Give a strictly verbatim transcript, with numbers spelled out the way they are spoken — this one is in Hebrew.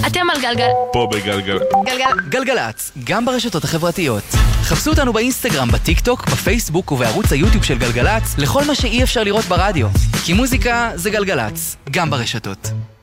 אתם על גלגל. פה בגלגל. גלגל. גלגלצ, גם ברשתות החברתיות. חפשו אותנו באינסטגרם, בטיק טוק, בפייסבוק ובערוץ היוטיוב של גלגלצ, לכל מה שאי אפשר לראות ברדיו. כי מוזיקה זה גלגלצ, גם ברשתות.